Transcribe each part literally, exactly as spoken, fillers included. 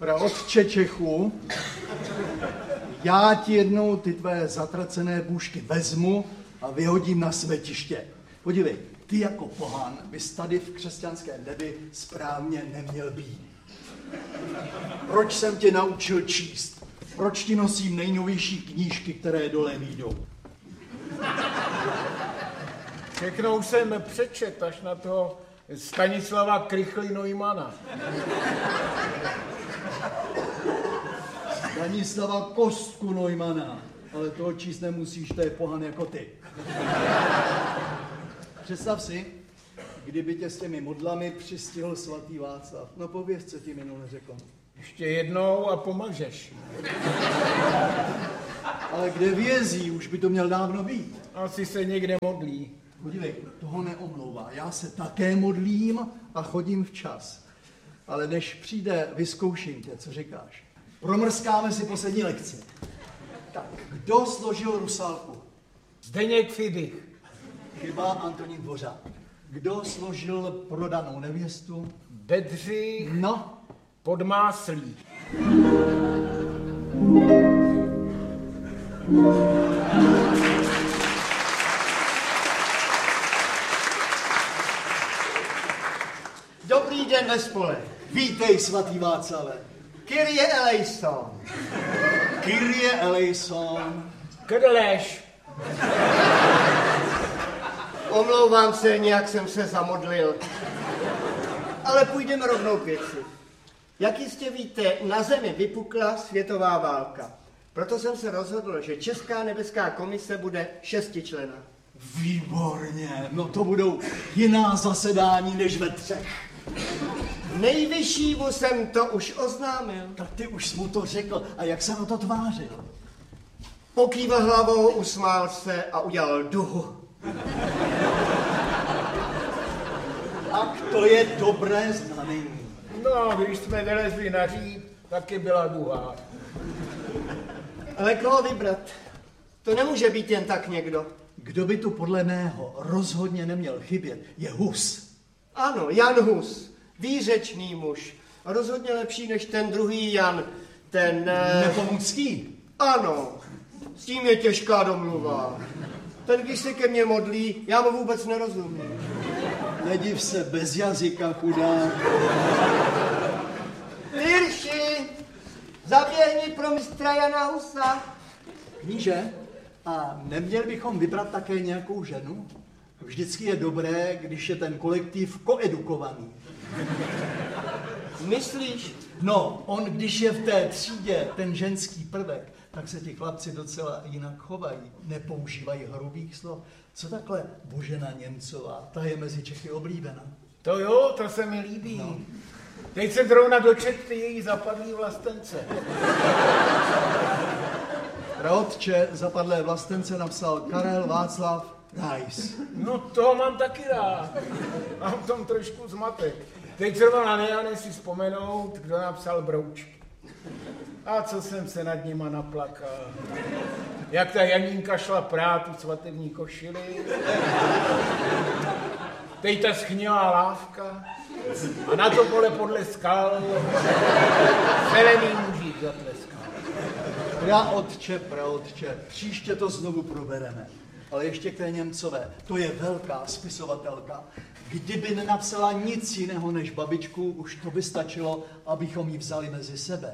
Praotče Čechu, já ti jednou ty tvé zatracené bůžky vezmu a vyhodím na svetiště. Podívej, ty jako pohán bys tady v křesťanském nebi správně neměl být. Proč jsem tě naučil číst? Proč ti nosím nejnovější knížky, které dole výjdou? Všechno už jsem přečet až na toho Stanislava Krychly-Neumana. Stanislava Kostku Neumana, ale toho číst nemusíš, to je pohan jako ty. Představ si, kdyby tě s těmi modlami přistihl svatý Václav. No pověz, co ti minule řekl. Ještě jednou a pomažeš. Ale kde vězí, už by to měl dávno být. Asi se někde modlí. Podívej, toho neomlouvá. Já se také modlím a chodím včas. Ale než přijde, vyzkouším tě, co říkáš. Promrskáme si poslední lekci. Tak, kdo složil Rusálku? Zdeněk Fibich. Chyba, Antonín Dvořák. Kdo složil Prodanou nevěstu? Bedřich. No. Podmáslí. Dobrý den ve spole. Vítej, svatý Václave. Kyrie eleison. Kyrie eleison. Krleš. Omlouvám se, nějak jsem se zamodlil. Ale půjdeme rovnou k věci. Jak jistě víte, na Zemi vypukla světová válka. Proto jsem se rozhodl, že Česká nebeská komise bude šestičlenná. Výborně, no to budou jiná zasedání než ve třech. Nejvyššímu jsem to už oznámil. Tak ty už jsi mu to řekl, a jak se na to tvářil? Pokýval hlavou, usmál se a udělal duhu. A to je dobré znamení. No, když jsme vylezli na říp, taky byla duha. Ale koho vybrat? To nemůže být jen tak někdo. Kdo by tu podle mého rozhodně neměl chybět, je Hus. Ano, Jan Hus, výřečný muž. Rozhodně lepší než ten druhý Jan, ten... Nepomucký. Ano, s tím je těžká domluva. Ten, když se ke mně modlí, já mu vůbec nerozumím. Nediv se, bez jazyka, chudák. Virši, zaběhni pro mistra Jana Husa. Kníže, a neměli bychom vybrat také nějakou ženu? Vždycky je dobré, když je ten kolektiv koedukovaný. Myslíš? No, on, když je v té třídě ten ženský prvek, tak se ti chlapci docela jinak chovají. Nepoužívají hrubých slov. Co takhle Božena Němcová? Ta je mezi Čechy oblíbená. To jo, to se mi líbí. No. Teď se zrovna dočet ty její zapadlý vlastence. Praotče zapadlé vlastence napsal Karel Václav Rais. No toho mám taky rád. Mám v tom trošku zmatek. Teď zrovna nejane si vzpomenout, kdo napsal Broučky. A co jsem se nad nima naplakal. Jak ta Janínka šla prát u svatební košily. Teď ta schnilá lávka. A na to pole podle skal zelený mužík zatleskal. Praotče, praotče, příště to znovu probereme. Ale ještě k té Němcové. To je velká spisovatelka. Kdyby nenapsala nic jiného než babičku, už to by stačilo, abychom ji vzali mezi sebe.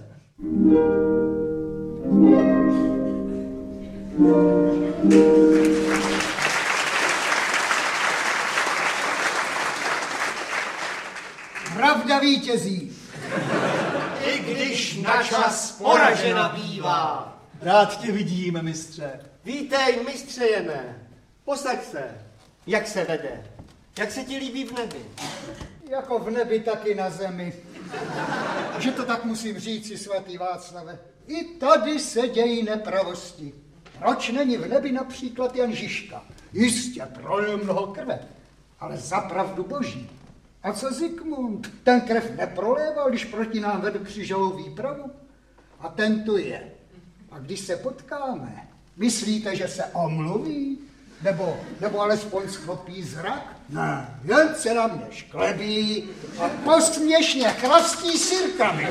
Pravda vítězí. I když na čas poražena bývá. Rád tě vidíme, mistře. Vítej, mistře Jene. Posaď se. Jak se vede? Jak se ti líbí v nebi? Jako v nebi, tak i na zemi. Že to tak musím říci, svatý Václave. I tady se dějí nepravosti. Proč není v nebi například Jan Žižka? Jistě prolil mnoho krve, ale za pravdu boží. A co Zikmund? Ten krev neproléval, když proti nám vedl křížovou výpravu? A ten tu je. A když se potkáme, myslíte, že se omluví? Nebo, nebo alespoň schopí zrak? Ne, jen se na mě šklebí a posměšně chrastí sirkami.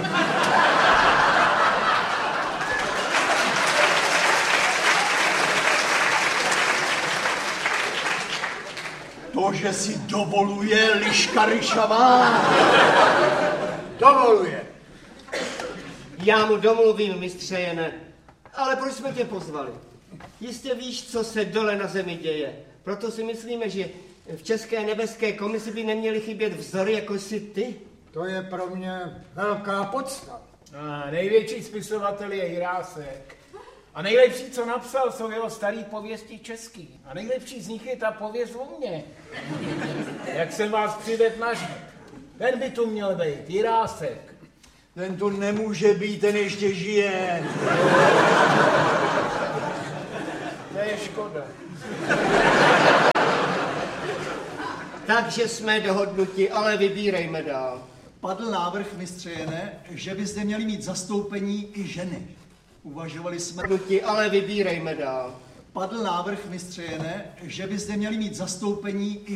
To, že si dovoluje liška ryšavá. Dovoluje. Já mu domluvím, mistře Jene. Ale proč jsme tě pozvali? Jistě víš, co se dole na zemi děje. Proto si myslíme, že v České nebeské komisi by neměly chybět vzory, jako jsi ty. To je pro mě velká podsta. A největší spisovatel je Jirásek. A nejlepší, co napsal, jsou jeho starý pověsti český. A nejlepší z nich je ta pověst o mně. Jak jsem vás přivedl na žeb. Ten by tu měl být, Jirásek. Ten tu nemůže být, ten ještě žije. To je škoda. Takže jsme dohodnuti, ale vybírejme dál. Padl návrh, mistře Jene, že by zde měli mít zastoupení i ženy. Uvažovali jsme... Dohodnuti, ale vybírejme dál. Padl návrh, mistře Jene, že by zde měli mít zastoupení i